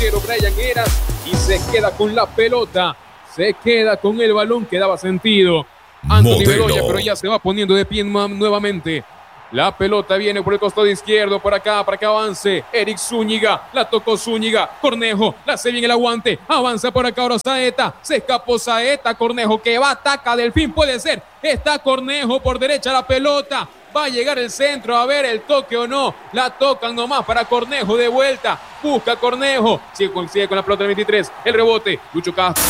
arquero Brian Heras y se queda con la pelota, se queda con el balón que daba sentido. Anthony Bedoya, pero ya se va poniendo de pie nuevamente. La pelota viene por el costado izquierdo, por acá, para que avance Eric Zúñiga, la tocó Zúñiga, Cornejo, la hace bien el aguante, avanza por acá ahora Saeta, se escapó Saeta, Cornejo que va, ataca, Delfín puede ser, está Cornejo por derecha la pelota, va a llegar el centro, a ver el toque o no, la tocan nomás para Cornejo de vuelta, busca Cornejo, sigue con la pelota del 23, el rebote, Lucho Castro.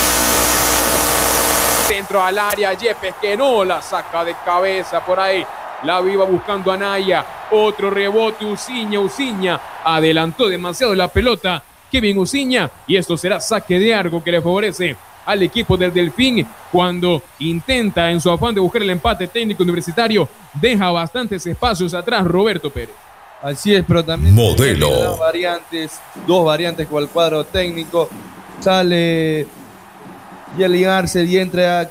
Centro al área, Yepes que no la saca de cabeza por ahí. La viva buscando a Naya. Otro rebote, Uciña. Adelantó demasiado la pelota. Kevin Uciña. Y esto será saque de arco que le favorece al equipo del Delfín cuando intenta en su afán de buscar el empate técnico universitario. Deja bastantes espacios atrás Roberto Pérez. Así es, pero también Modelo. Dos variantes con el cuadro técnico. Sale Yeli Arce y entra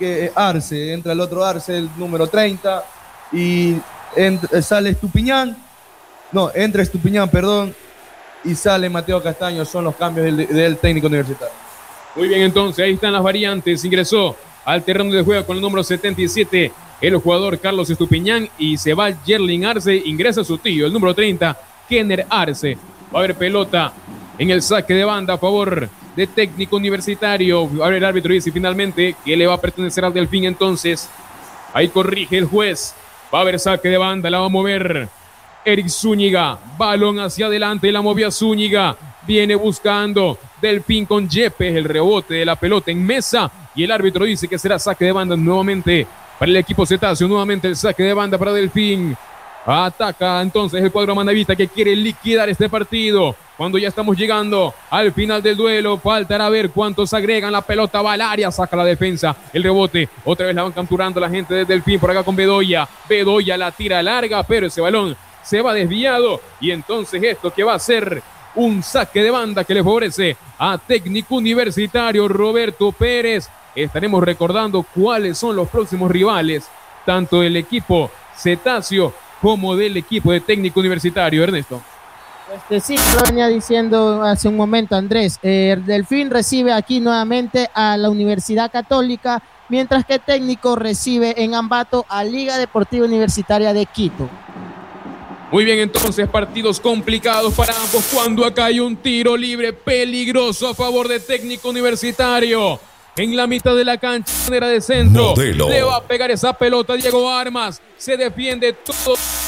el otro Arce, el número 30. Y sale Estupiñán, entra Estupiñán, y sale Mateo Castaño. Son los cambios del técnico universitario. Muy bien, entonces ahí están las variantes. Ingresó al terreno de juego con el número 77 el jugador Carlos Estupiñán y se va Yerlin Arce, ingresa su tío, el número 30, Kenner Arce. Va a haber pelota en el saque de banda a favor de Técnico Universitario. Va a ver el árbitro y dice finalmente que le va a pertenecer al Delfín. Entonces ahí corrige el juez. Va a haber saque de banda, la va a mover Eric Zúñiga, balón hacia adelante, la movía Zúñiga, viene buscando Delfín con Yepes, el rebote de la pelota en mesa y el árbitro dice que será saque de banda nuevamente para el equipo cetáceo, nuevamente el saque de banda para Delfín. Ataca entonces el cuadro manavita que quiere liquidar este partido. Cuando ya estamos llegando al final del duelo, faltará ver cuántos agregan. La pelota va al área, saca la defensa, el rebote, otra vez la van capturando la gente de Delfín por acá con Bedoya. Bedoya la tira larga, pero ese balón se va desviado y entonces esto que va a ser un saque de banda que le favorece a Técnico Universitario. Roberto Pérez, estaremos recordando cuáles son los próximos rivales, tanto del equipo cetáceo como del equipo de Técnico Universitario. Ernesto. Sí, lo venía diciendo hace un momento Andrés, Delfín recibe aquí nuevamente a la Universidad Católica, mientras que Técnico recibe en Ambato a Liga Deportiva Universitaria de Quito. Muy bien, entonces partidos complicados para ambos cuando acá hay un tiro libre peligroso a favor de Técnico Universitario. En la mitad de la cancha, de centro, Modelo. le va a pegar esa pelota Diego Armas, se defiende todo.